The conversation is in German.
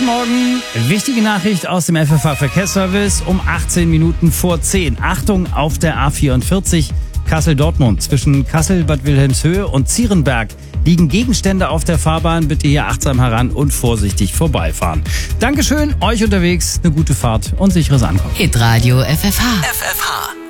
Guten Morgen. Wichtige Nachricht aus dem FFH Verkehrsservice um 18 Minuten vor 10. Achtung auf der A44 Kassel-Dortmund. Zwischen Kassel-Bad Wilhelmshöhe und Zierenberg liegen Gegenstände auf der Fahrbahn. Bitte hier achtsam heran und vorsichtig vorbeifahren. Dankeschön, euch unterwegs eine gute Fahrt und sicheres Ankommen. Hitradio FFH. FFH.